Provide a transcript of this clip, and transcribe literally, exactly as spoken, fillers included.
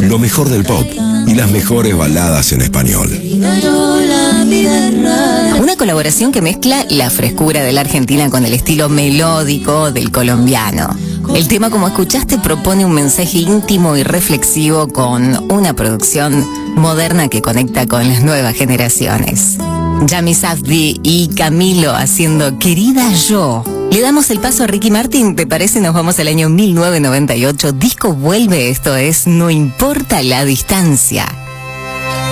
lo mejor del pop y las mejores baladas en español. Una colaboración que mezcla la frescura de la Argentina con el estilo melódico del colombiano. El tema, como escuchaste, propone un mensaje íntimo y reflexivo con una producción moderna que conecta con las nuevas generaciones. Yami Safdie y Camilo haciendo Querida Yo. Le damos el paso a Ricky Martin, ¿te parece? Nos vamos al año mil novecientos noventa y ocho. Disco vuelve, esto es No importa la distancia.